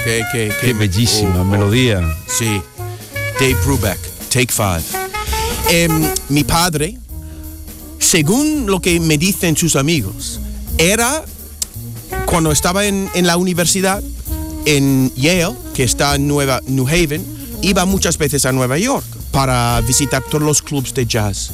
Qué bellísima melodía. Sí. Dave Brubeck, Take 5. Mi padre, según lo que me dicen sus amigos, era cuando estaba en la universidad en Yale, que está en New Haven, iba muchas veces a Nueva York para visitar todos los clubs de jazz.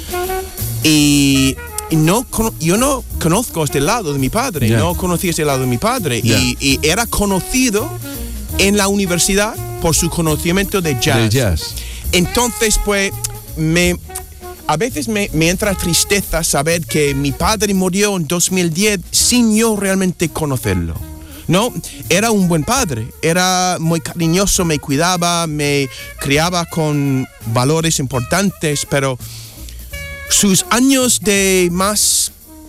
Y yo no conozco este lado de mi padre, no conocía este lado de mi padre. Y era conocido en la universidad por su conocimiento de jazz. Entonces, pues, a veces me entra tristeza saber que mi padre murió en 2010 sin yo realmente conocerlo. No, era un buen padre, era muy cariñoso, me cuidaba, me criaba con valores importantes, pero sus años de más...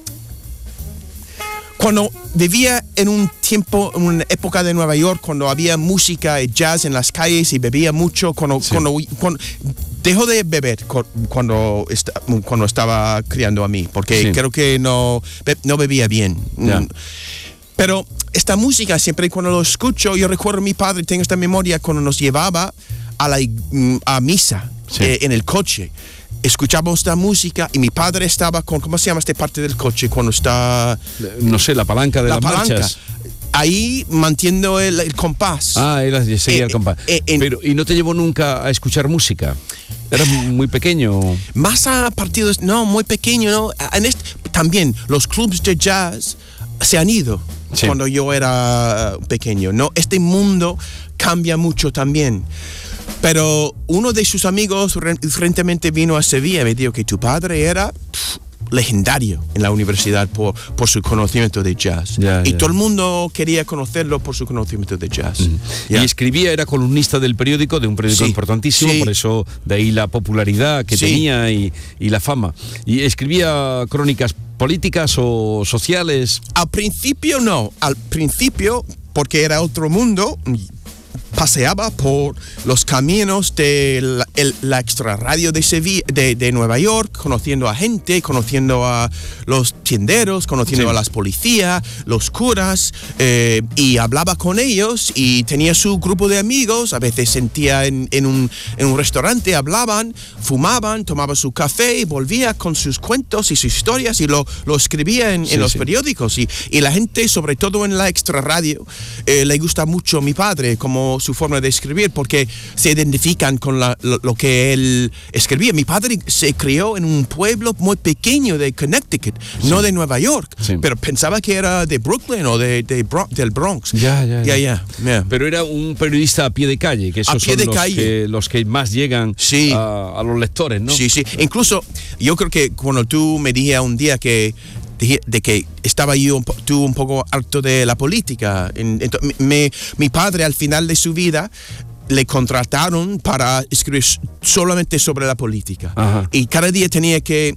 Cuando vivía en un tiempo, en una época de Nueva York, cuando había música y jazz en las calles y bebía mucho, cuando dejó de beber cuando estaba criando a mí, porque creo que no bebía bien. Pero esta música, siempre cuando lo escucho, yo recuerdo a mi padre, tengo esta memoria cuando nos llevaba a misa en el coche. Escuchábamos esta música y mi padre estaba con, ¿cómo se llama esta parte del coche cuando está? No sé, la palanca de las marchas. Ahí mantiendo el compás. Él seguía el compás. Pero, ¿y no te llevó nunca a escuchar música? ¿Eras muy pequeño? Más a partidos, no, muy pequeño, ¿no? También los clubs de jazz se han ido cuando yo era pequeño, ¿no? Este mundo cambia mucho también. Pero uno de sus amigos recientemente vino a Sevilla y me dijo que tu padre era legendario en la universidad por su conocimiento de jazz. Todo el mundo quería conocerlo por su conocimiento de jazz. Y escribía, era columnista del periódico, de un periódico importantísimo, por eso de ahí la popularidad que tenía y la fama. Y escribía crónicas políticas o sociales. Al principio no, porque era otro mundo. Paseaba por los caminos de la extrarradio de Sevilla, de Nueva York, conociendo a gente, conociendo a los tienderos, conociendo a las policías, los curas, y hablaba con ellos y tenía su grupo de amigos. A veces sentía en un restaurante, hablaban, fumaban, tomaba su café y volvía con sus cuentos y sus historias y lo escribía en los periódicos. Y la gente, sobre todo en la extrarradio, le gusta mucho a mi padre como su forma de escribir, porque se identifican con lo que él escribía. Mi padre se crió en un pueblo muy pequeño de Connecticut, no de Nueva York, pero pensaba que era de Brooklyn o del Bronx. Pero era un periodista a pie de calle, que esos son los que más llegan a los lectores, ¿no? Sí. Incluso yo creo que cuando tú me dijiste un día que estaba yo un poco harto de la política. Mi padre, al final de su vida, le contrataron para escribir solamente sobre la política. Y cada día tenía que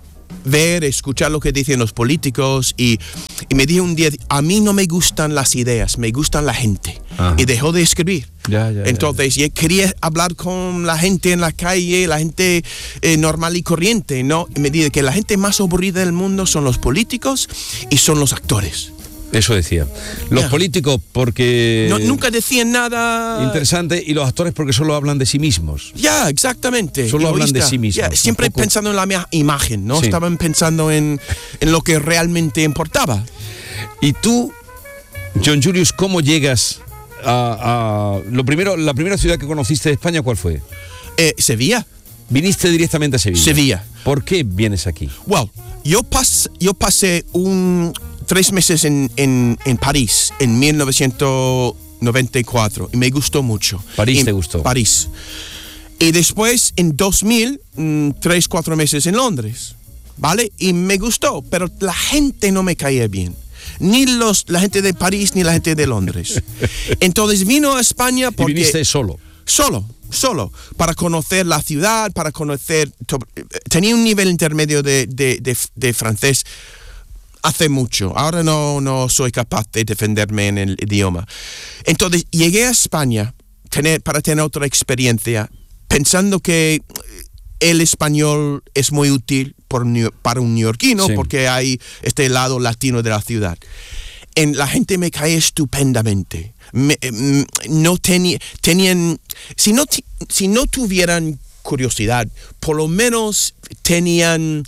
escuchar lo que dicen los políticos y me dijo un día, a mí no me gustan las ideas, me gustan la gente. Y dejó de escribir. Entonces yo quería hablar con la gente en la calle, la gente normal y corriente, ¿no? Y me dijo que la gente más aburrida del mundo son los políticos y son los actores. Eso decía. Los políticos porque... nunca decían nada... Interesante, y los actores porque solo hablan de sí mismos. Exactamente. Solo hablan de sí mismos. Siempre pensando en la misma imagen, ¿no? Estaban pensando en lo que realmente importaba. Y tú, John Julius, ¿cómo llegas a la primera ciudad que conociste de España, ¿cuál fue? Sevilla. ¿Viniste directamente a Sevilla? Sevilla. ¿Por qué vienes aquí? Well, yo pasé 3 meses en París en 1994 y me gustó mucho. ¿París te gustó? París. Y después, en 2000, 3-4 meses en Londres, ¿vale? Y me gustó, pero la gente no me caía bien. Ni la gente de París ni la gente de Londres. Entonces vino a España porque... ¿Y viniste solo? Solo, para conocer la ciudad, para conocer... Tenía un nivel intermedio de francés hace mucho. Ahora no soy capaz de defenderme en el idioma. Entonces llegué a España para tener otra experiencia, pensando que el español es muy útil para un neoyorquino, porque hay este lado latino de la ciudad. la gente me cae estupendamente. No tenían, si no tuvieran curiosidad, por lo menos tenían,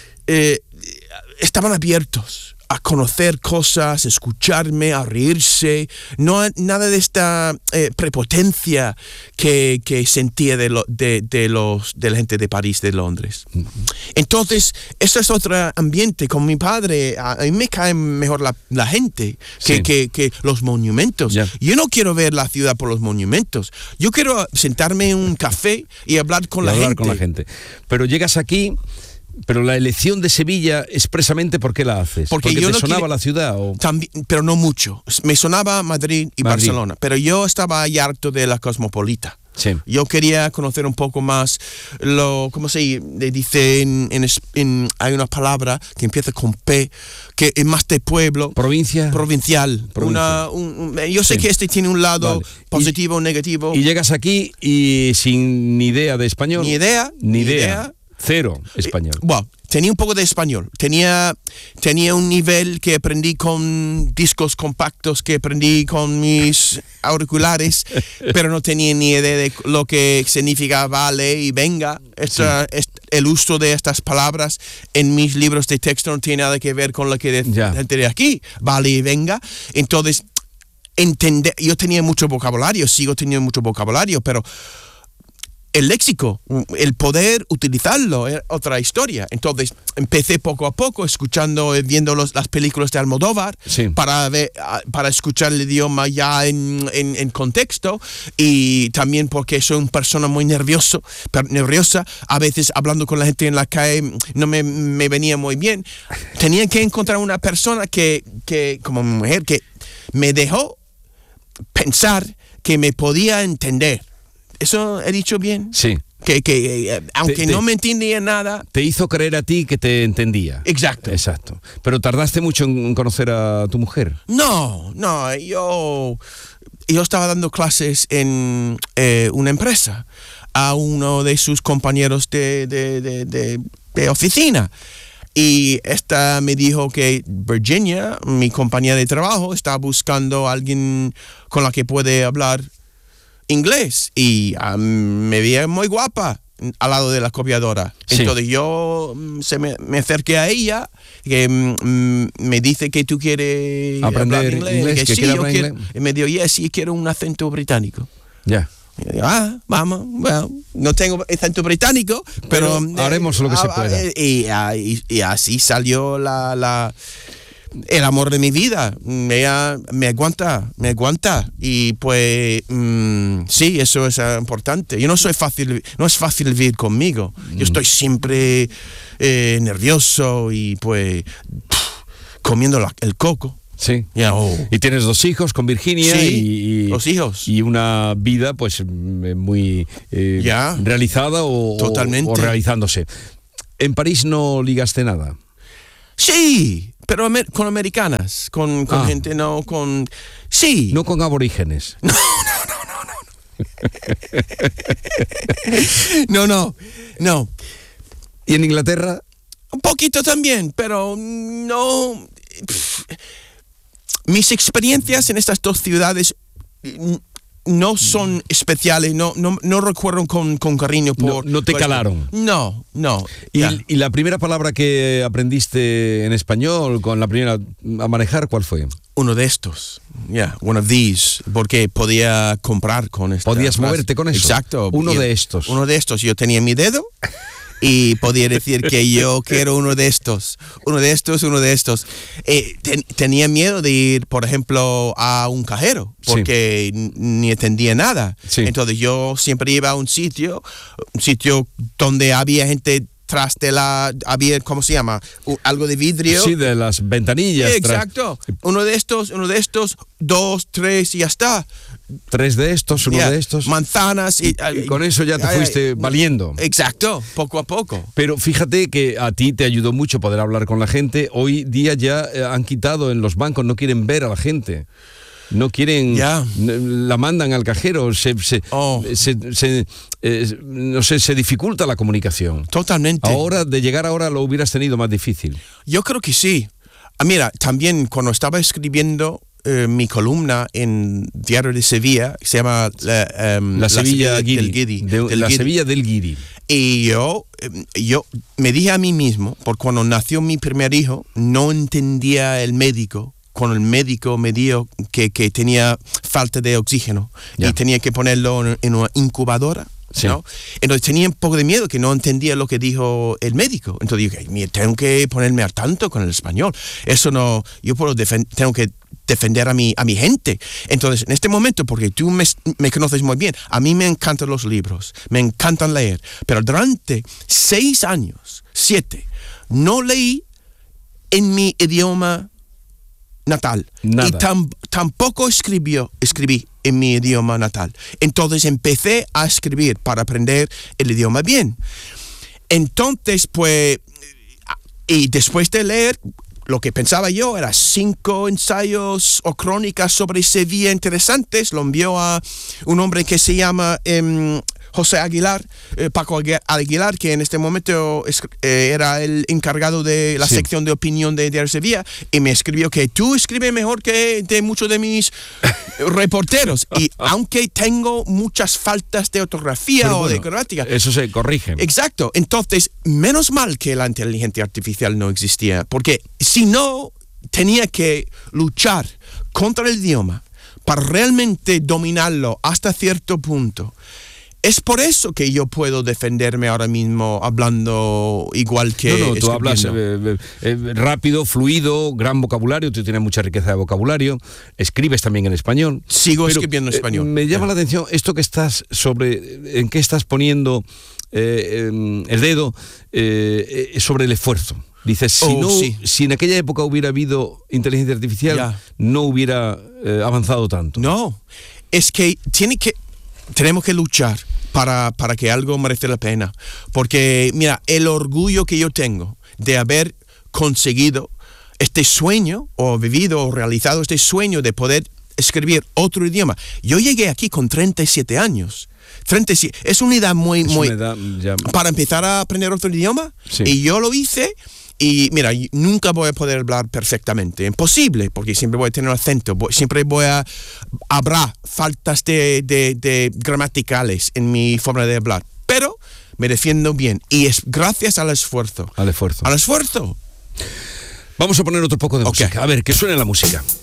estaban abiertos a conocer cosas, escucharme, a reírse, nada de esta prepotencia que sentía de la gente de París, de Londres. Entonces, eso es otro ambiente. Con mi padre, a mí me cae mejor la gente que los monumentos. Yeah. Yo no quiero ver la ciudad por los monumentos. Yo quiero sentarme en un café y hablar con la gente. Pero llegas aquí. Pero la elección de Sevilla, expresamente, ¿por qué la haces? ¿Porque yo te sonaba la ciudad? ¿O? También, pero no mucho. Me sonaba Madrid y Barcelona, pero yo estaba ya harto de la cosmopolita. Sí. Yo quería conocer un poco más ¿cómo se dice? Hay una palabra que empieza con P, que es más de pueblo. Provincial. Yo sé que este tiene un lado positivo o negativo. Y llegas aquí y sin ni idea de español. Ni idea. Cero español. Bueno, tenía un poco de español. Tenía un nivel que aprendí con discos compactos, que aprendí con mis auriculares, pero no tenía ni idea de lo que significa vale y venga. El uso de estas palabras en mis libros de texto no tiene nada que ver con lo que gente de aquí. Vale y venga. Entonces, yo tenía mucho vocabulario, sigo teniendo mucho vocabulario, pero el léxico, el poder utilizarlo es otra historia. Entonces empecé poco a poco viendo las películas de Almodóvar para escuchar el idioma ya en contexto, y también porque soy una persona muy nerviosa. A veces hablando con la gente en la calle no me venía muy bien. Tenía que encontrar una persona que como mujer, que me dejó pensar que me podía entender. ¿Eso he dicho bien? Sí. Que aunque no me entendía nada... Te hizo creer a ti que te entendía. Exacto. Pero tardaste mucho en conocer a tu mujer. No, yo estaba dando clases en una empresa a uno de sus compañeros de oficina. Y esta me dijo que Virginia, mi compañera de trabajo, está buscando a alguien con la que puede hablar inglés, y me veía muy guapa al lado de la copiadora. Entonces yo me acerqué a ella, que me dice que tú quieres aprender hablar inglés, que quiere hablar inglés. Y me dijo, sí, quiero un acento británico. Ya. Y digo, vamos, bueno, no tengo acento británico, pero haremos lo que se pueda. Y así salió el amor de mi vida. Ella me aguanta. Y pues sí, eso es importante. No es fácil vivir conmigo. Yo estoy siempre nervioso y pues comiendo el coco. Sí. Y tienes 2 hijos con Virginia. Sí, 2 hijos. Y una vida pues muy realizada o realizándose. ¿En París no ligaste nada? Sí, pero con americanas, con gente, no con... Sí. No con aborígenes. No. ¿Y en Inglaterra? Un poquito también, pero no... Mis experiencias en estas 2 ciudades no son especiales, no recuerdo con cariño por... No te calaron. No. ¿Y la primera palabra que aprendiste en español, con la primera a manejar, cuál fue? Uno de estos, one of these, porque podía comprar con esto. ¿Podías moverte con eso? Exacto. Uno de estos. Yo tenía mi dedo y podía decir que yo quiero uno de estos. Tenía miedo de ir, por ejemplo, a un cajero, porque ni entendía nada. Sí. Entonces yo siempre iba a un sitio donde había gente tras de había, ¿cómo se llama? Algo de vidrio. Sí, de las ventanillas. Exacto. Uno de estos, 2, 3 y ya está. 3 de estos, uno de estos. Manzanas. Y con eso ya te fuiste valiendo. Exacto, poco a poco. Pero fíjate que a ti te ayudó mucho poder hablar con la gente. Hoy día ya han quitado en los bancos, no quieren ver a la gente. No quieren, la mandan al cajero, se dificulta la comunicación. Totalmente. De llegar ahora lo hubieras tenido más difícil. Yo creo que sí. Mira, también cuando estaba escribiendo mi columna en Diario de Sevilla, se llama La Sevilla del Guiri. Sevilla del Guiri. Y yo me dije a mí mismo, porque cuando nació mi primer hijo, no entendía el médico. Cuando el médico me dijo que tenía falta de oxígeno y tenía que ponerlo en una incubadora. Sí. ¿No? Entonces tenía un poco de miedo, que no entendía lo que dijo el médico. Entonces dije, mira, tengo que ponerme al tanto con el español. Eso no, yo tengo que defender a mi gente. Entonces, en este momento, porque tú me conoces muy bien, a mí me encantan los libros, me encantan leer, pero durante 6 años, 7, no leí en mi idioma natal. Nada. Y tampoco escribí en mi idioma natal. Entonces empecé a escribir para aprender el idioma bien. Entonces, pues, y después de leer, lo que pensaba yo era 5 ensayos o crónicas sobre Sevilla interesantes. Lo envió a un hombre que se llama José Aguilar, Paco Aguilar, que en este momento era el encargado de la sección de opinión de Diario Sevilla, y me escribió que tú escribes mejor que de muchos de mis reporteros. Y aunque tengo muchas faltas de ortografía o de gramática, eso se corrige. Exacto. Entonces, menos mal que la inteligencia artificial no existía, porque si no, tenía que luchar contra el idioma para realmente dominarlo hasta cierto punto. Es por eso que yo puedo defenderme ahora mismo hablando igual que tú hablas rápido, fluido, gran vocabulario, tú tienes mucha riqueza de vocabulario, escribes también en español. Sigo escribiendo en español. Me llama la atención esto que estás en qué estás poniendo el dedo sobre el esfuerzo. Dices, si en aquella época hubiera habido inteligencia artificial, no hubiera avanzado tanto. No, es que tenemos que luchar para que algo merezca la pena. Porque, mira, el orgullo que yo tengo de haber conseguido este sueño, o vivido o realizado este sueño de poder escribir otro idioma. Yo llegué aquí con 37 años. 37, es una edad muy... Para empezar a aprender otro idioma. Sí. Y yo lo hice. Y mira, nunca voy a poder hablar perfectamente, imposible, porque siempre voy a tener acento, siempre habrá faltas de gramaticales en mi forma de hablar, pero me defiendo bien, y es gracias al esfuerzo. Al esfuerzo. Al esfuerzo. Vamos a poner otro poco de música, a ver, que suene la música.